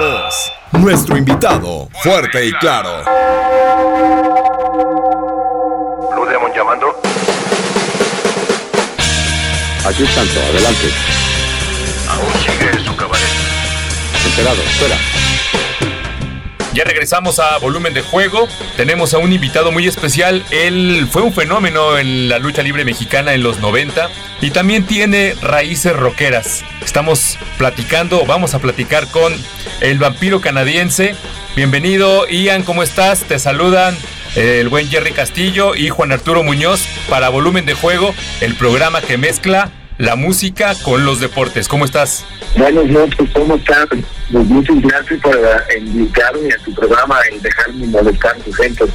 voz. Nuestro invitado, fuerte y claro. Blue Demon llamando. Aquí es tanto, adelante. Aún sigue su cabaret. Enterado, fuera. Ya regresamos a Volumen de Juego. Tenemos a un invitado muy especial. Él fue un fenómeno en la lucha libre mexicana en los 90 y también tiene raíces rockeras. Vamos a platicar con el vampiro canadiense. Bienvenido, Ian, ¿cómo estás? Te saludan el buen Jerry Castillo y Juan Arturo Muñoz para Volumen de Juego, el programa que mezcla la música con los deportes. ¿Cómo estás? Buenas noches, ¿cómo están? Pues muchas gracias por invitarme a tu programa y dejarme molestar a tu gente.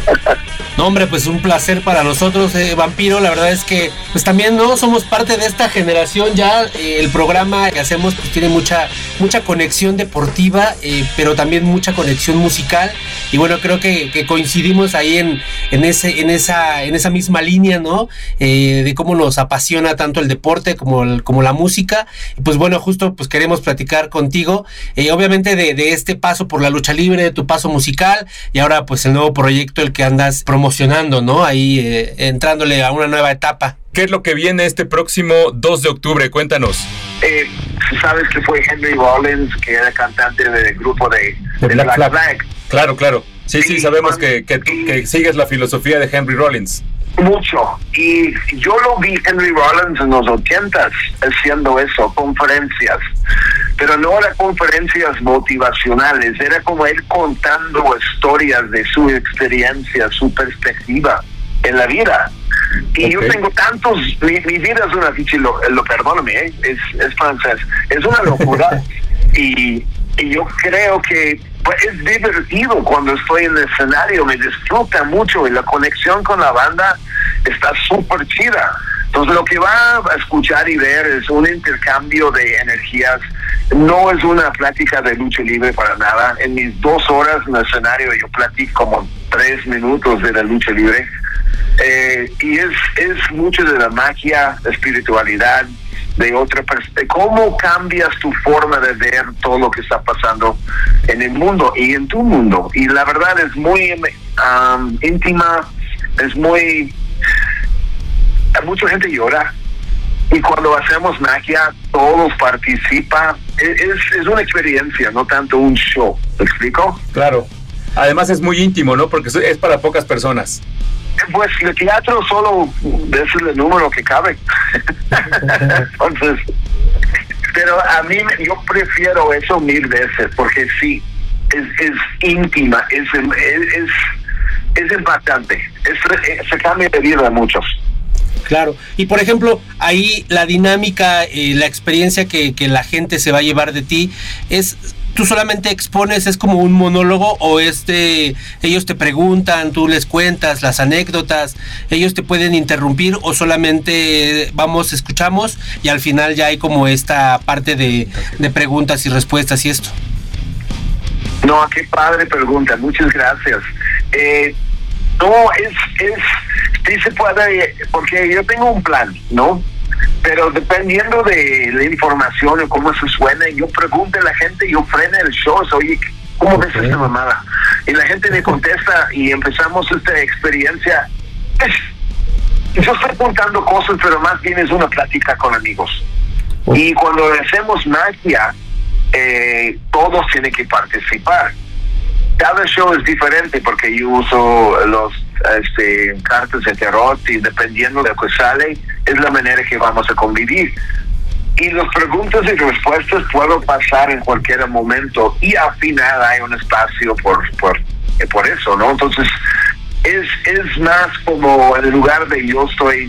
No, hombre, pues un placer para nosotros, Vampiro. La verdad es que pues también no somos parte de esta generación ya. El programa que hacemos pues tiene mucha conexión deportiva, pero también mucha conexión musical. Y bueno, creo que coincidimos ahí en esa misma línea, ¿no? De cómo nos apasiona tanto el deporte como la música. Y pues bueno, justo pues queremos platicar contigo, obviamente de este paso por la lucha libre, de tu paso musical y ahora pues el nuevo proyecto, el que andas promocionando, ¿no? Ahí entrándole a una nueva etapa. ¿Qué es lo que viene este próximo 2 de octubre? Cuéntanos. Sabes que fue Henry Rollins, que era cantante del grupo de Black Flag. Claro. Sí, sabemos que sigues la filosofía de Henry Rollins. Mucho. Y yo lo vi Henry Rollins en los 80s haciendo eso, conferencias. Pero no eran conferencias motivacionales, era como él contando historias de su experiencia, su perspectiva en la vida. Y yo tengo tantos, mi vida es una ficha, perdóname, es francés, es una locura. y yo creo que pues, es divertido cuando estoy en el escenario, me disfruta mucho y la conexión con la banda está súper chida. Entonces lo que va a escuchar y ver es un intercambio de energías. No es una plática de lucha libre para nada. En mis 2 horas en el escenario yo platico como 3 minutos de la lucha libre. Y es mucho de la magia, la espiritualidad, de otra perspectiva. ¿Cómo cambias tu forma de ver todo lo que está pasando en el mundo y en tu mundo? Y la verdad es muy íntima, mucha gente llora. Y cuando hacemos magia, todos participan. Es una experiencia, no tanto un show. ¿Me explico? Claro. Además es muy íntimo, ¿no? Porque es para pocas personas. Pues el teatro solo es el número que cabe. Entonces, pero a mí yo prefiero eso 1000 veces, porque sí, es íntima, es impactante, se cambia de vida a muchos. Claro, y por ejemplo, ahí la dinámica, la experiencia que la gente se va a llevar de ti es... ¿Tú solamente expones, es como un monólogo o ellos te preguntan, tú les cuentas las anécdotas, ellos te pueden interrumpir o solamente escuchamos y al final ya hay como esta parte de preguntas y respuestas y esto? No, qué padre pregunta, muchas gracias. No, sí se puede, porque yo tengo un plan, ¿no? Pero dependiendo de la información o cómo se suena, yo pregunto a la gente, yo freno el show, oye, ¿cómo ves esta mamada? Y la gente me contesta y empezamos esta experiencia. Yo estoy contando cosas, pero más bien es una plática con amigos. Y cuando hacemos magia, todos tienen que participar. Cada show es diferente porque yo uso los cartas de tarot y dependiendo de lo que sale es la manera que vamos a convivir. Y las preguntas y respuestas puedo pasar en cualquier momento y al final hay un espacio por eso, ¿no? Entonces es más como en el lugar de yo estoy